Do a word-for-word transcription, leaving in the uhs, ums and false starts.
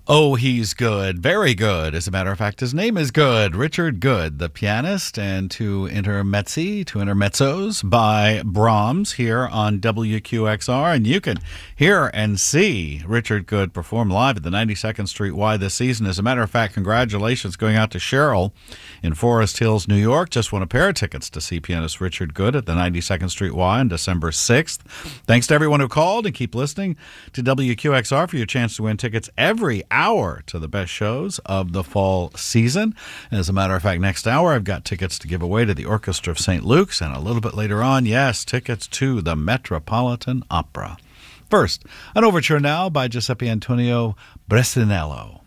Oh, he's good. Very good. As a matter of fact, his name is Good. Richard Good, the pianist, and two intermezzi, two intermezzos by Brahms here on W Q X R. And you can hear and see Richard Good perform live at the ninety-second Street Y this season. As a matter of fact, congratulations going out to Cheryl in Forest Hills, New York. Just won a pair of tickets to see pianist Richard Good at the ninety-second Street Y on December sixth. Thanks to everyone who called, and keep listening to W Q X R for your chance to win tickets every hour to the best shows of the fall season. As a matter of fact, next hour I've got tickets to give away to the Orchestra of Saint Luke's, and a little bit later on, yes, tickets to the Metropolitan Opera. First, an overture now by Giuseppe Antonio Brestinello.